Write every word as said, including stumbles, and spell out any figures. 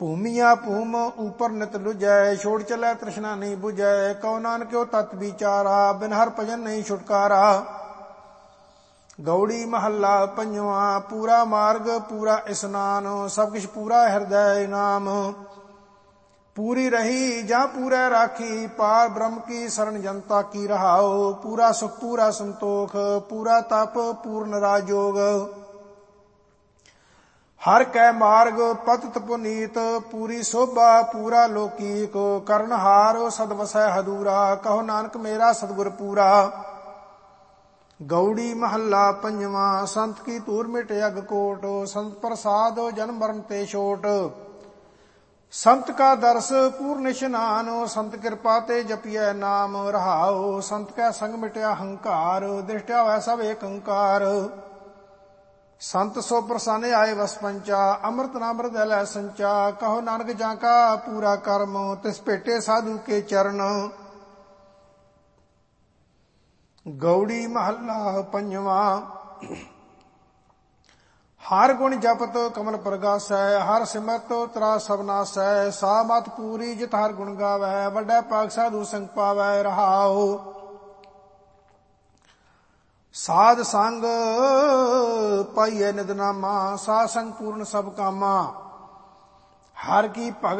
ਭੂਮੀਆਂ ਭੂਮ ਉਪਰ ਨਿਤ ਲੁਜੈ, ਛੋੜ ਚਲੈ ਤ੍ਰਿਸ਼ਨਾ ਨਹੀਂ ਬੁਝੈ। ਕਉ ਨਾਨਕਿਓ ਤਤ ਵਿਚਾਰਾ, ਬਿਨ ਹਰ ਭਜਨ ਨਹੀਂ ਛੁਟਕਾਰਾ। ਗੌੜੀ ਮਹੱਲਾ ਪੰਜਵਾਂ। ਪੂਰਾ ਮਾਰਗ ਪੂਰਾ ਇਸਨਾਨ, ਸਭ ਕਿਛ ਪੂਰਾ ਹਿਰਦੈ ਇਨਾਮ। ਪੂਰੀ ਰਹੀ ਜਾਂ ਪੂਰੈ ਰਾਖੀ, ਪਾਰ ਬ੍ਰਹਮ ਕੀ ਸਰਣ ਜਨਤਾ ਕੀ ਰਹਾਓ। ਪੂਰਾ ਸੁਖ ਪੂਰਾ ਸੰਤੋਖ, ਪੂਰਾ ਤਪ ਪੂਰਨ ਰਾਜੋਗ। ਹਰ ਕੈ ਮਾਰਗ ਪਤਿਤ ਪੁਨੀਤ, ਪੂਰੀ ਸੋਭਾ ਪੂਰਾ ਲੋਕੀਕ। ਕਰਨਹਾਰ ਸਦ ਵਸੈ ਹਦੂਰਾ, ਕਹੋ ਨਾਨਕ ਮੇਰਾ ਸਤਿਗੁਰ ਪੂਰਾ। ਗੌੜੀ ਮਹੱਲਾ ਪੰਜਵਾਂ। ਸੰਤ ਕੀ ਧੂਰ ਮਿਟੇ ਅਗ ਕੋਟ, ਸੰਤ ਪ੍ਰਸਾਦ ਜਨਮ ਮਰਨ ਤੇ ਛੋਟ। ਸੰਤ ਕਾ ਦਰਸ ਪੂਰਨ ਇਸ਼ਨਾਨ, ਸੰਤ ਕਿਰਪਾ ਤੇ ਜਪੀਐ ਨਾਮ ਰਹਾਉ। ਸੰਤ ਕੈ ਸੰਗ ਮਿਟਿਆ ਹੰਕਾਰ, ਦ੍ਰਿਸ਼ਟਿਆ ਹੋਇ ਸਭ ਏਕ ਓੰਕਾਰ। ਸੰਤ ਸੋ ਪ੍ਰਸੰਨ ਆਏ ਵਸ ਪੰਚਾ, ਅੰਮ੍ਰਿਤ ਨਾਮ ਹਿਰਦੈ ਲੈ ਸੰਚਾ। ਕਹੋ ਨਾਨਕ ਜਾਂ ਕਾ ਪੂਰਾ ਕਰਮ, ਤਿਸ ਭੇਟੇ ਸਾਧੂ ਕੇ ਚਰਨ। ਗੌੜੀ ਮਹੱਲਾ ਪੰਜਵਾਂ। ਹਰ ਗੁਣ ਜਪਤ ਕਮਲ ਪ੍ਰਗਾਸੈ, ਹਰ ਸਿਮਰਤ ਤਰਾ ਸਭ ਨਾਸੈ। ਸਾ ਮਤ ਪੂਰੀ ਜਿਤ ਹਰ ਗੁਣ ਗਾਵੈ, ਵੱਡਾ ਭਾਗ ਸਾਧੂ ਸੰਗ ਪਾਵੈ ਰਹਾਉ। ਸਾਧ ਸੰਗ ਪਾਈਐ ਨਿਤ ਨਾਮਾ, ਸਾਧ ਸੰਗ ਪੂਰਨ ਸਭ ਕਾਮਾ। ਹਰ ਕੀ ਭਗਤ